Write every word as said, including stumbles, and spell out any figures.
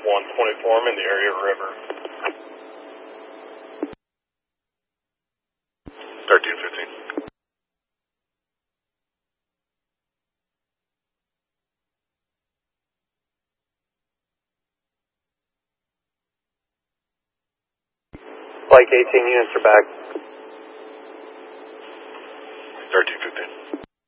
one twenty-four, I'm in the area river. thirteen fifteen. Like eighteen units are back.